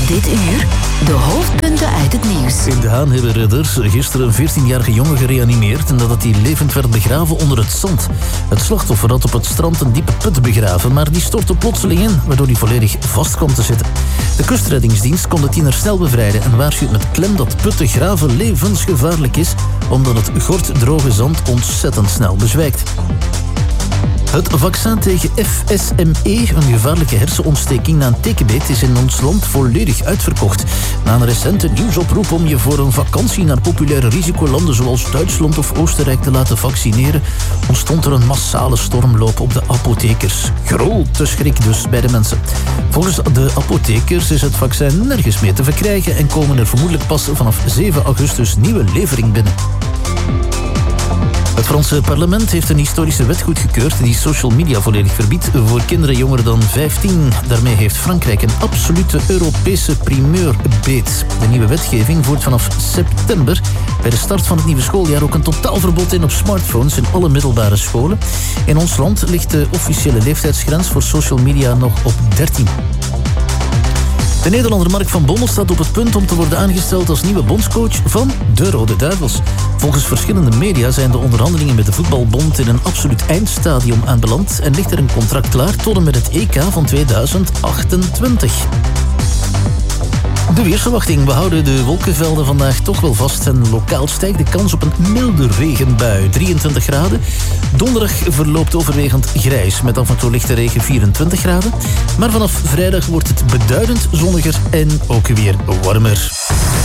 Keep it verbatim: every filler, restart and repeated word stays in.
Dit uur de hoofdpunten uit het nieuws. In De Haan hebben redders gisteren een veertienjarige jongen gereanimeerd nadat hij levend werd begraven onder het zand. Het slachtoffer had op het strand een diepe put begraven, maar die stortte plotseling in, waardoor hij volledig vast kwam te zitten. De kustreddingsdienst kon de tiener snel bevrijden en waarschuwt met klem dat putten graven levensgevaarlijk is, omdat het gorddroge zand ontzettend snel bezwijkt. Het vaccin tegen F S M E, een gevaarlijke hersenontsteking na een tekenbeet, is in ons land volledig uitverkocht. Na een recente nieuwsoproep om je voor een vakantie naar populaire risicolanden zoals Duitsland of Oostenrijk te laten vaccineren, ontstond er een massale stormloop op de apothekers. Grote schrik dus bij de mensen. Volgens de apothekers is het vaccin nergens meer te verkrijgen en komen er vermoedelijk pas vanaf zeven augustus nieuwe levering binnen. Het Franse parlement heeft een historische wet goedgekeurd die social media volledig verbiedt voor kinderen jonger dan vijftien. Daarmee heeft Frankrijk een absolute Europese primeur beet. De nieuwe wetgeving voert vanaf september bij de start van het nieuwe schooljaar ook een totaalverbod in op smartphones in alle middelbare scholen. In ons land ligt de officiële leeftijdsgrens voor social media nog op dertien. De Nederlander Mark van Bommel staat op het punt om te worden aangesteld als nieuwe bondscoach van de Rode Duivels. Volgens verschillende media zijn de onderhandelingen met de voetbalbond in een absoluut eindstadium aanbeland en ligt er een contract klaar tot en met het E K van tweeduizend achtentwintig. De weersverwachting. We houden de wolkenvelden vandaag toch wel vast en lokaal stijgt de kans op een milde regenbui. drieëntwintig graden. Donderdag verloopt overwegend grijs met af en toe lichte regen, vierentwintig graden. Maar vanaf vrijdag wordt het beduidend zonniger en ook weer warmer.